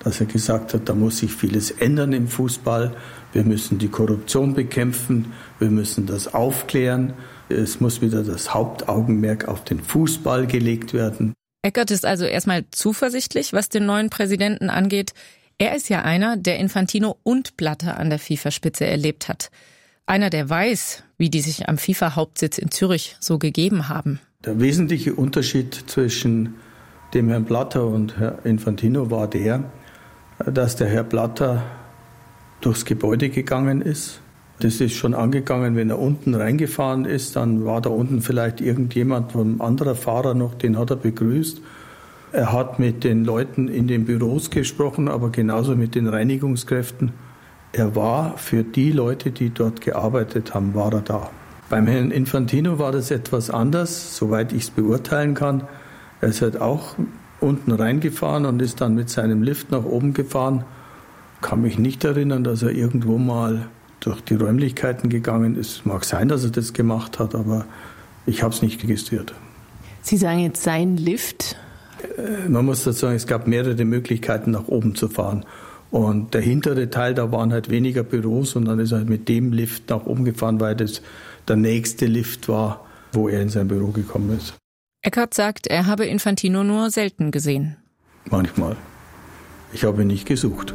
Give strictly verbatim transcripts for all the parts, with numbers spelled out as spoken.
dass er gesagt hat, da muss sich vieles ändern im Fußball. Wir müssen die Korruption bekämpfen, wir müssen das aufklären. Es muss wieder das Hauptaugenmerk auf den Fußball gelegt werden. Eckert ist also erstmal zuversichtlich, was den neuen Präsidenten angeht. Er ist ja einer, der Infantino und Blatter an der FIFA-Spitze erlebt hat. Einer, der weiß, wie die sich am FIFA-Hauptsitz in Zürich so gegeben haben. Der wesentliche Unterschied zwischen dem Herrn Blatter und Herrn Infantino war der, dass der Herr Blatter durchs Gebäude gegangen ist. Das ist schon angegangen, wenn er unten reingefahren ist, dann war da unten vielleicht irgendjemand, ein anderer Fahrer noch, den hat er begrüßt. Er hat mit den Leuten in den Büros gesprochen, aber genauso mit den Reinigungskräften. Er war für die Leute, die dort gearbeitet haben, war er da. Beim Herrn Infantino war das etwas anders, soweit ich es beurteilen kann. Er ist halt auch unten reingefahren und ist dann mit seinem Lift nach oben gefahren. Kann mich nicht erinnern, dass er irgendwo mal durch die Räumlichkeiten gegangen ist. Mag sein, dass er das gemacht hat, aber ich habe es nicht registriert. Sie sagen jetzt sein Lift? Man muss dazu sagen, es gab mehrere Möglichkeiten, nach oben zu fahren. Und der hintere Teil, da waren halt weniger Büros und dann ist er halt mit dem Lift nach oben gefahren, weil das der nächste Lift war, wo er in sein Büro gekommen ist. Eckert sagt, er habe Infantino nur selten gesehen. Manchmal. Ich habe ihn nicht gesucht.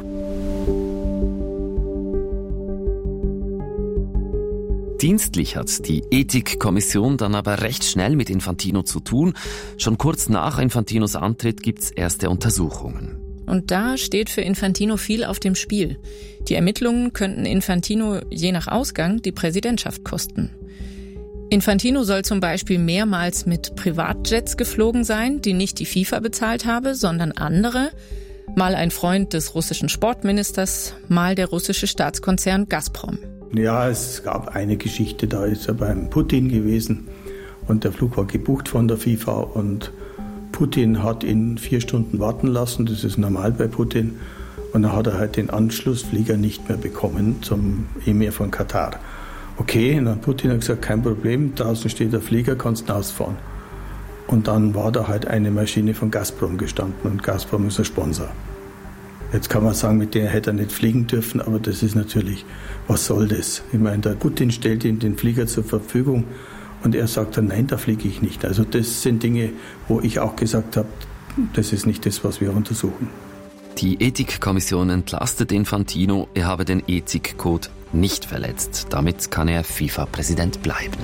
Dienstlich hat die Ethikkommission dann aber recht schnell mit Infantino zu tun. Schon kurz nach Infantinos Antritt gibt's erste Untersuchungen. Und da steht für Infantino viel auf dem Spiel. Die Ermittlungen könnten Infantino je nach Ausgang die Präsidentschaft kosten. Infantino soll zum Beispiel mehrmals mit Privatjets geflogen sein, die nicht die FIFA bezahlt habe, sondern andere. Mal ein Freund des russischen Sportministers, mal der russische Staatskonzern Gazprom. Ja, es gab eine Geschichte, da ist er beim Putin gewesen und der Flug war gebucht von der FIFA und Putin hat ihn vier Stunden warten lassen, das ist normal bei Putin. Und dann hat er halt den Anschlussflieger nicht mehr bekommen zum Emir von Katar. Okay, und dann hat Putin gesagt, kein Problem, draußen steht der Flieger, kannst rausfahren. Und dann war da halt eine Maschine von Gazprom gestanden und Gazprom ist ein Sponsor. Jetzt kann man sagen, mit der hätte er nicht fliegen dürfen, aber das ist natürlich, was soll das? Ich meine, der Putin stellt ihm den Flieger zur Verfügung und er sagt dann, nein, da fliege ich nicht. Also das sind Dinge, wo ich auch gesagt habe, das ist nicht das, was wir untersuchen. Die Ethikkommission entlastet Infantino, er habe den Ethikcode nicht verletzt. Damit kann er FIFA-Präsident bleiben.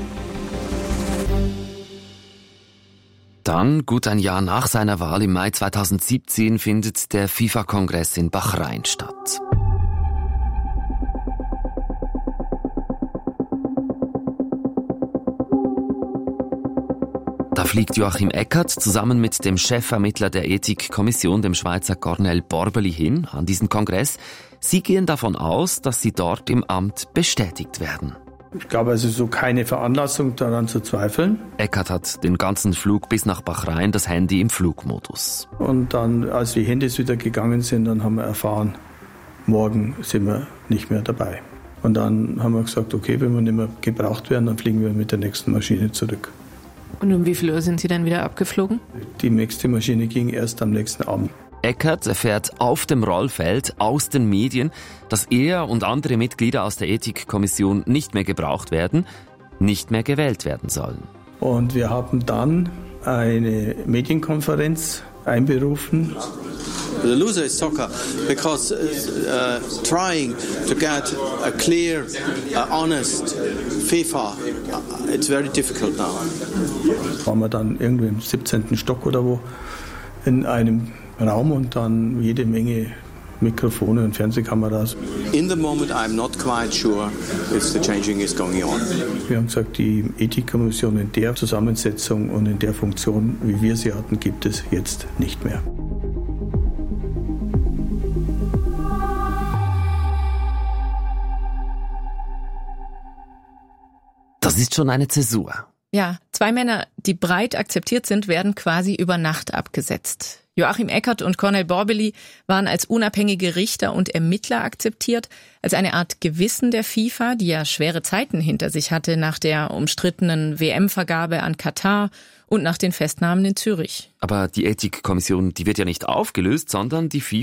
Dann, gut ein Jahr nach seiner Wahl im Mai zweitausendsiebzehn, findet der FIFA-Kongress in Bahrain statt. Da fliegt Joachim Eckert zusammen mit dem Chefermittler der Ethikkommission, dem Schweizer Cornel Borbeli, hin an diesen Kongress. Sie gehen davon aus, dass sie dort im Amt bestätigt werden. Ich glaube, es ist so keine Veranlassung daran zu zweifeln. Eckert hat den ganzen Flug bis nach Bahrain das Handy im Flugmodus. Und dann, als die Handys wieder gegangen sind, dann haben wir erfahren, morgen sind wir nicht mehr dabei. Und dann haben wir gesagt, okay, wenn wir nicht mehr gebraucht werden, dann fliegen wir mit der nächsten Maschine zurück. Und um wie viel Uhr sind Sie dann wieder abgeflogen? Die nächste Maschine ging erst am nächsten Abend. Eckert erfährt auf dem Rollfeld aus den Medien, dass er und andere Mitglieder aus der Ethikkommission nicht mehr gebraucht werden, nicht mehr gewählt werden sollen. Und wir haben dann eine Medienkonferenz einberufen. The loser is soccer because uh, trying to get a clear, uh, honest FIFA, uh, it's very difficult now. Waren wir dann irgendwie im siebzehnten Stock oder wo in einem Raum und dann jede Menge Mikrofone und Fernsehkameras. In the moment I'm not quite sure if the changing is going on. Wir haben gesagt, die Ethikkommission in der Zusammensetzung und in der Funktion, wie wir sie hatten, gibt es jetzt nicht mehr. Das ist schon eine Zäsur. Ja, zwei Männer, die breit akzeptiert sind, werden quasi über Nacht abgesetzt. Joachim Eckert und Cornel Borbeli waren als unabhängige Richter und Ermittler akzeptiert, als eine Art Gewissen der FIFA, die ja schwere Zeiten hinter sich hatte nach der umstrittenen W M-Vergabe an Katar und nach den Festnahmen in Zürich. Aber die Ethikkommission, die wird ja nicht aufgelöst, sondern die FIFA